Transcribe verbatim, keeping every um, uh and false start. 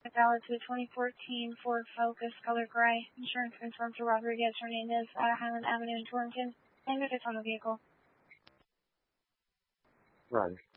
Valid to twenty fourteen Ford Focus, color gray. Insurance confirmed to Rodriguez Hernandez at Highland Avenue in Torrington. And if it's on the vehicle. Roger.